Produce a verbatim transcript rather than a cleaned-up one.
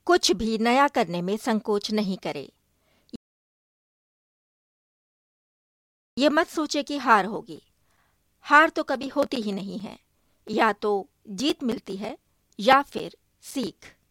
कुछ भी नया करने में संकोच नहीं करें। ये मत सोचे कि हार होगी। हार तो कभी होती ही नहीं है। या तो जीत मिलती है या फिर सीख।